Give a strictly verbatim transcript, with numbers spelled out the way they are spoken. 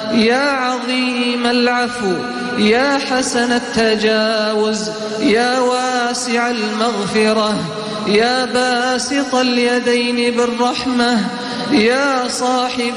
يا عظيم العفو يا حسن التجاوز يا واسع المغفرة يا باسط اليدين بالرحمة يا صاحب